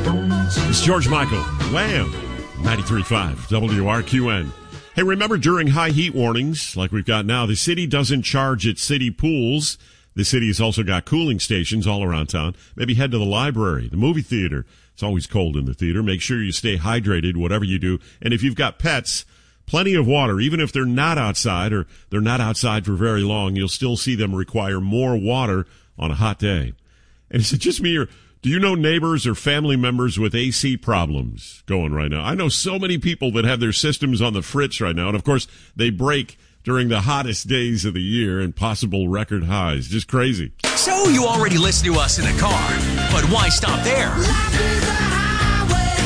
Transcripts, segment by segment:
It's George Michael, Wham! 93.5 WRQN. Hey, remember during high heat warnings, like we've got now, the city doesn't charge its city pools. The city has also got cooling stations all around town. Maybe head to the library, the movie theater. It's always cold in the theater. Make sure you stay hydrated, whatever you do. And if you've got pets, plenty of water. Even if they're not outside or they're not outside for very long, you'll still see them require more water on a hot day. And is it just me, or do you know neighbors or family members with AC problems going right now? I know so many people that have their systems on the fritz right now. And, of course, they break during the hottest days of the year and possible record highs. Just crazy. So you already listen to us in the car, but why stop there? Life is a highway.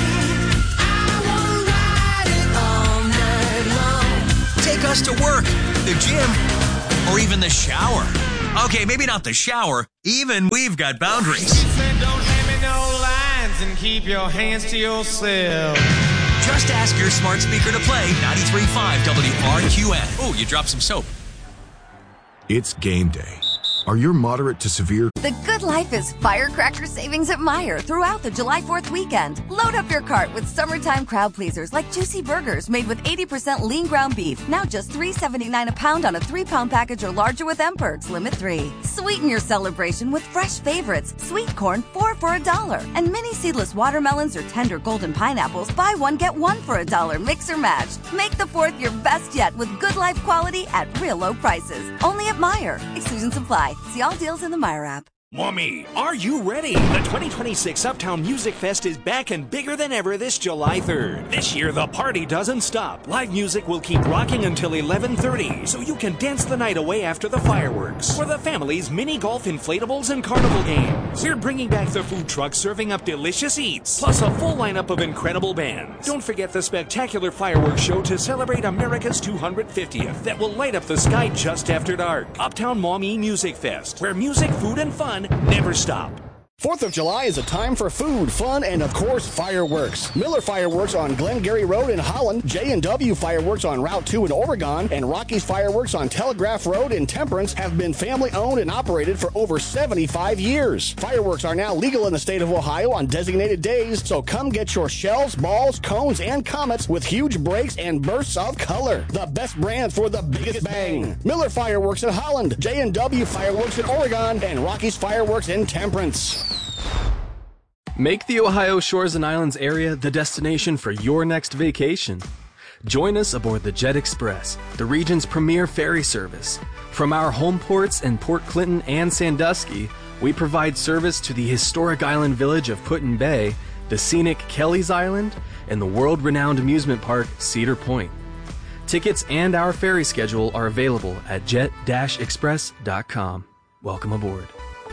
I wanna ride it all night long. Take us to work, the gym, or even the shower. Okay, maybe not the shower. Even we've got boundaries. She said, don't hand me no lines and keep your hands to yourself. Just ask your smart speaker to play 93.5 WRQN. Oh, you dropped some soap. It's game day. Are you moderate to severe? The good life is firecracker savings at Meijer throughout the July 4th weekend. Load up your cart with summertime crowd pleasers like juicy burgers made with 80% lean ground beef. Now just $3.79 a pound on a 3-pound package or larger with M-Perks, limit 3. Sweeten your celebration with fresh favorites. Sweet corn, 4 for $1. And mini seedless watermelons or tender golden pineapples, buy one, get one for $1. Mix or match. Make the 4th your best yet with good life quality at real low prices. Only at Meijer. Exclusions apply. See all deals in the Meijer app. Mommy, are you ready? The 2026 Uptown Music Fest is back and bigger than ever this July 3rd. This year, the party doesn't stop. Live music will keep rocking until 11:30, so you can dance the night away after the fireworks. For the families, mini golf, inflatables, and carnival games. We're bringing back the food truck serving up delicious eats, plus a full lineup of incredible bands. Don't forget the spectacular fireworks show to celebrate America's 250th that will light up the sky just after dark. Uptown Maumee Music Fest, where music, food, and fun never stop. 4th of July is a time for food, fun, and of course, fireworks. Miller Fireworks on Glengarry Road in Holland, J&W Fireworks on Route 2 in Oregon, and Rocky's Fireworks on Telegraph Road in Temperance have been family-owned and operated for over 75 years. Fireworks are now legal in the state of Ohio on designated days, so come get your shells, balls, cones, and comets with huge breaks and bursts of color. The best brand for the biggest bang. Miller Fireworks in Holland, J&W Fireworks in Oregon, and Rocky's Fireworks in Temperance. Make the Ohio Shores and Islands area the destination for your next vacation. Join us aboard the Jet Express, the region's premier ferry service. From our home ports in Port Clinton and Sandusky, we provide service to the historic island village of Put in Bay, the scenic Kelly's Island, and the world-renowned amusement park Cedar Point. Tickets and our ferry schedule are available at jet-express.com. Welcome aboard.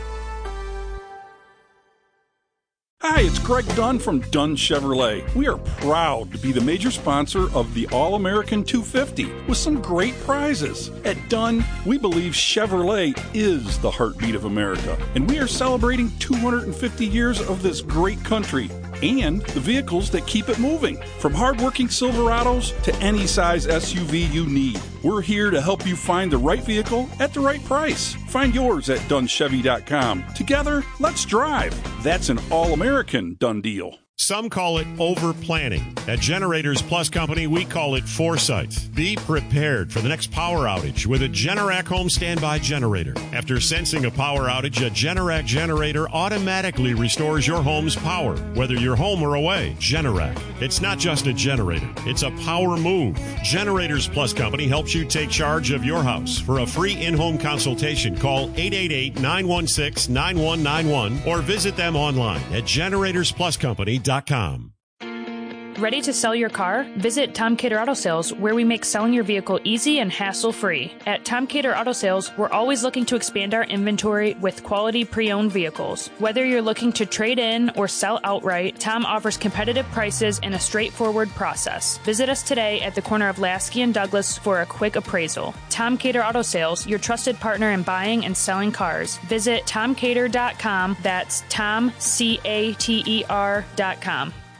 Hi, it's Greg Dunn from Dunn Chevrolet. We are proud to be the major sponsor of the All-American 250 with some great prizes. At Dunn, we believe Chevrolet is the heartbeat of America, and we are celebrating 250 years of this great country and the vehicles that keep it moving. From hardworking Silverados to any size SUV you need, we're here to help you find the right vehicle at the right price. Find yours at DunnChevy.com. Together, let's drive. That's an all-American done deal. Some call it over-planning. At Generators Plus Company, we call it foresight. Be prepared for the next power outage with a Generac home standby generator. After sensing a power outage, a Generac generator automatically restores your home's power, whether you're home or away. Generac. It's not just a generator. It's a power move. Generators Plus Company helps you take charge of your house. For a free in-home consultation, call 888-916-9191 or visit them online at generatorspluscompany.com. Ready to sell your car? Visit Tom Cater Auto Sales, where we make selling your vehicle easy and hassle-free. At Tom Cater Auto Sales, we're always looking to expand our inventory with quality pre-owned vehicles. Whether you're looking to trade in or sell outright, Tom offers competitive prices and a straightforward process. Visit us today at the corner of Lasky and Douglas for a quick appraisal. Tom Cater Auto Sales, your trusted partner in buying and selling cars. Visit TomCater.com. That's TomCater.com.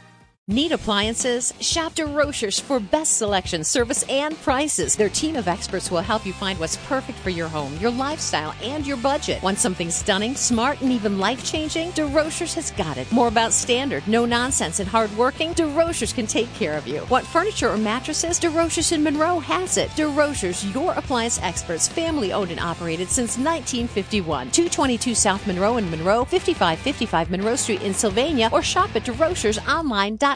Need appliances? Shop DeRochers for best selection, service, and prices. Their team of experts will help you find what's perfect for your home, your lifestyle, and your budget. Want something stunning, smart, and even life-changing? DeRochers has got it. More about standard, no nonsense, and hardworking? DeRochers can take care of you. Want furniture or mattresses? DeRochers in Monroe has it. DeRochers, your appliance experts, family owned and operated since 1951. 222 South Monroe in Monroe, 5555 Monroe Street in Sylvania, or shop at DeRochersOnline.com.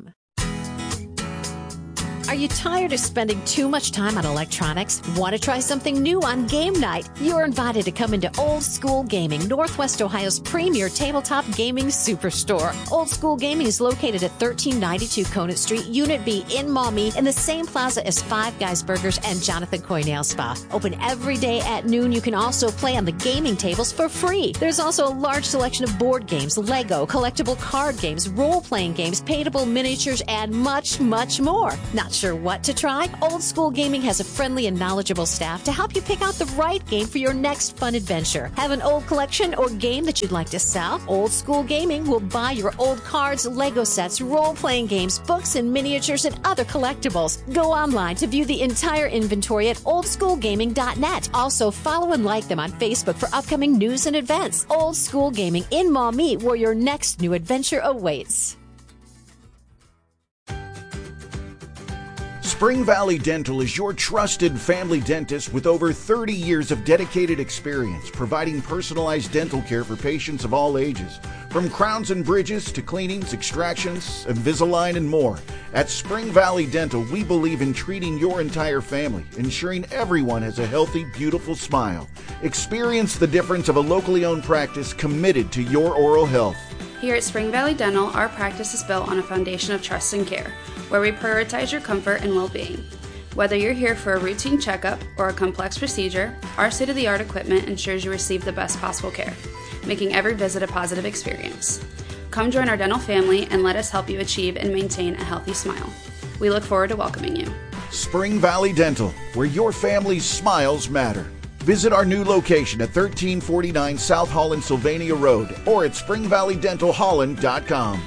Are you tired of spending too much time on electronics? Want to try something new on game night? You're invited to come into Old School Gaming, Northwest Ohio's premier tabletop gaming superstore. Old School Gaming is located at 1392 Conant Street, Unit B in Maumee, in the same plaza as Five Guys Burgers and Jonathan Coy Nail Spa. Open every day at noon. You can also play on the gaming tables for free. There's also a large selection of board games, Lego, collectible card games, role-playing games, paintable miniatures, and much, much more. Not sure what to try? Old School Gaming has a friendly and knowledgeable staff to help you pick out the right game for your next fun adventure. Have an old collection or game that you'd like to sell? Old School Gaming will buy your old cards, Lego sets, role-playing games, books, and miniatures, and other collectibles. Go online to view the entire inventory at oldschoolgaming.net. Also, follow and like them on Facebook for upcoming news and events. Old School Gaming in Maumee, where your next new adventure awaits. Spring Valley Dental is your trusted family dentist with over 30 years of dedicated experience providing personalized dental care for patients of all ages. From crowns and bridges to cleanings, extractions, Invisalign, and more. At Spring Valley Dental, we believe in treating your entire family, ensuring everyone has a healthy, beautiful smile. Experience the difference of a locally owned practice committed to your oral health. Here at Spring Valley Dental, our practice is built on a foundation of trust and care, where we prioritize your comfort and well-being. Whether you're here for a routine checkup or a complex procedure, our state-of-the-art equipment ensures you receive the best possible care, making every visit a positive experience. Come join our dental family and let us help you achieve and maintain a healthy smile. We look forward to welcoming you. Spring Valley Dental, where your family's smiles matter. Visit our new location at 1349 South Holland Sylvania Road or at springvalleydentalholland.com.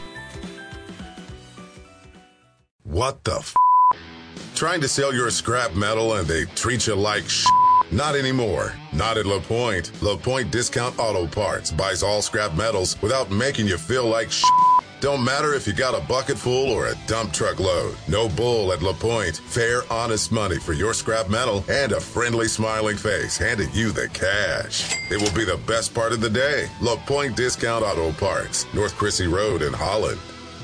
What the f***? Trying to sell your scrap metal and they treat you like sh**? Not anymore. Not at LaPointe. LaPointe Discount Auto Parts buys all scrap metals without making you feel like sh**. Don't matter if you got a bucket full or a dump truck load. No bull at LaPointe. Fair, honest money for your scrap metal and a friendly, smiling face handing you the cash. It will be the best part of the day. LaPointe Discount Auto Parts, North Crissy Road in Holland.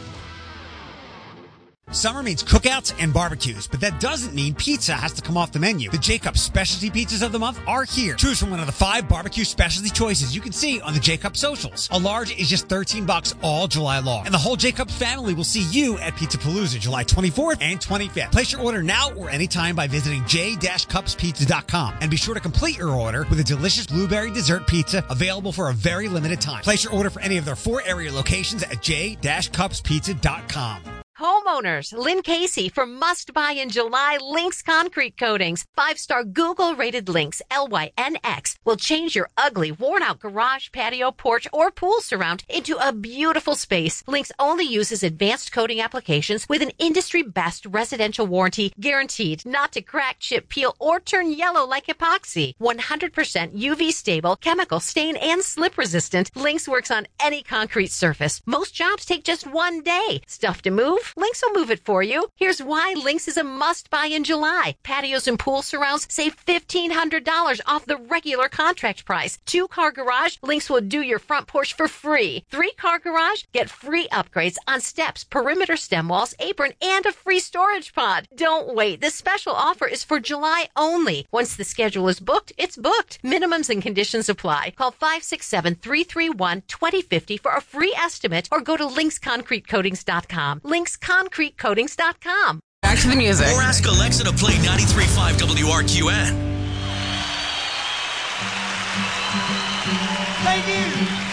Summer means cookouts and barbecues, but that doesn't mean pizza has to come off the menu. The Jacobs Specialty Pizzas of the Month are here. Choose from one of the 5 barbecue specialty choices you can see on the Jacobs socials. A large is just $13 all July long. And the whole Jacobs family will see you at Pizza Palooza July 24th and 25th. Place your order now or anytime by visiting j-cupspizza.com. And be sure to complete your order with a delicious blueberry dessert pizza available for a very limited time. Place your order for any of their 4 area locations at j-cupspizza.com. Homeowners, Lynn Casey for Must Buy in July Lynx Concrete Coatings. 5-star Google-rated Lynx, LYNX, will change your ugly, worn-out garage, patio, porch, or pool surround into a beautiful space. Lynx only uses advanced coating applications with an industry-best residential warranty guaranteed not to crack, chip, peel, or turn yellow like epoxy. 100% UV-stable, chemical, stain, and slip-resistant. Lynx works on any concrete surface. Most jobs take just 1 day. Stuff to move? Lynx will move it for you. Here's why Lynx is a must-buy in July. Patios and pool surrounds save $1,500 off the regular contract price. 2-car garage, Lynx will do your front porch for free. 3-car garage, get free upgrades on steps, perimeter stem walls, apron, and a free storage pod. Don't wait. This special offer is for July only. Once the schedule is booked, it's booked. Minimums and conditions apply. Call 567-331-2050 for a free estimate or go to lynxconcretecoatings.com. lynxconcretecoatings.com. Back to the music. Or ask Alexa to play 93.5 WRQN. Thank you.